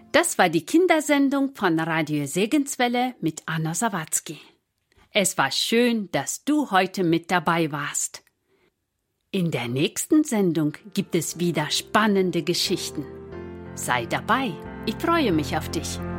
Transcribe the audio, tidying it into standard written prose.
Das war die Kindersendung von Radio Segenswelle mit Anna Sawatzki. Es war schön, dass du heute mit dabei warst. In der nächsten Sendung gibt es wieder spannende Geschichten. Sei dabei, ich freue mich auf dich.